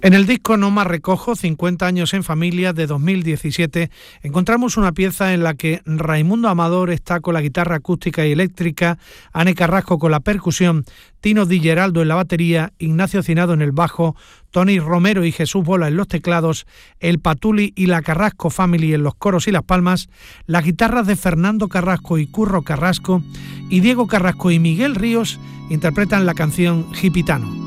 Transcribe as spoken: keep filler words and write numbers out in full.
En el disco No más recojo, cincuenta años en familia, de dos mil diecisiete, encontramos una pieza en la que Raimundo Amador está con la guitarra acústica y eléctrica, Ane Carrasco con la percusión, Tino Di Geraldo en la batería, Ignacio Cinado en el bajo, Tony Romero y Jesús Bola en los teclados, el Patuli y la Carrasco Family en los coros y las palmas, las guitarras de Fernando Carrasco y Curro Carrasco, y Diego Carrasco y Miguel Ríos interpretan la canción Gipitano.